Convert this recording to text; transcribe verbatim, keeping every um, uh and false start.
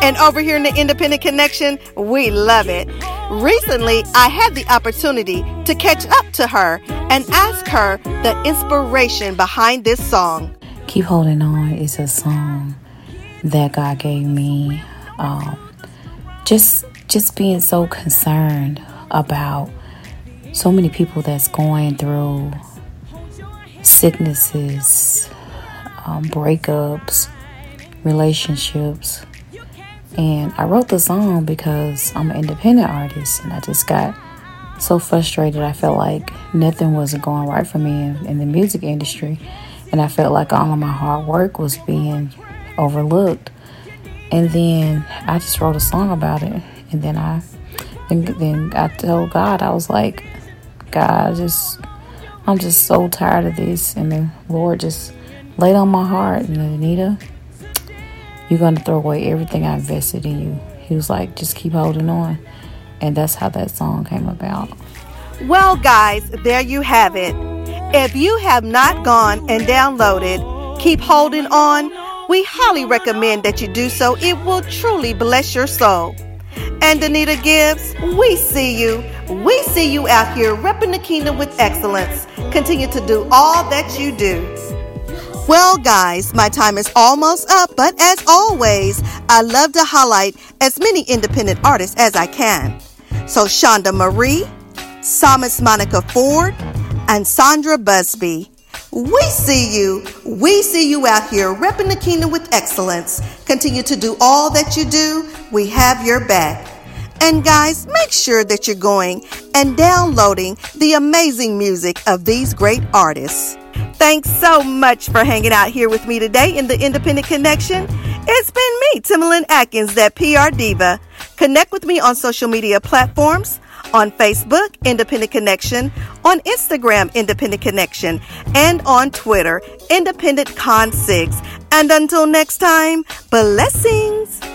And over here in the Independent Connection, we love it. Recently, I had the opportunity to catch up to her and ask her the inspiration behind this song. Keep Holding On is a song that God gave me. Um, just, just being so concerned about so many people that's going through sicknesses, um, breakups, relationships. And I wrote the song because I'm an independent artist, and I just got so frustrated. I felt like nothing wasn't going right for me in, in the music industry, and I felt like all of my hard work was being overlooked. And then I just wrote a song about it, and then I then, then I told God, I was like, God, I just I'm just so tired of this. And the Lord just laid on my heart, and Anita, you're going to throw away everything I invested in you. He was like, just keep holding on. And that's how that song came about. Well, guys, there you have it. If you have not gone and downloaded Keep Holding On, we highly recommend that you do so. It will truly bless your soul. And Anita Gibbs, we see you. We see you out here repping the kingdom with excellence. Continue to do all that you do. Well, guys, my time is almost up, but as always, I love to highlight as many independent artists as I can. So Shonda Marie, Psalmist Monica Ford, and Sandra Busby, we see you. We see you out here repping the kingdom with excellence. Continue to do all that you do. We have your back. And guys, make sure that you're going and downloading the amazing music of these great artists. Thanks so much for hanging out here with me today in the Independent Connection. It's been me, Timberland Atkins, that P R diva. Connect with me on social media platforms. On Facebook, Independent Connection. On Instagram, Independent Connection. And on Twitter, Independent Con six. And until next time, blessings.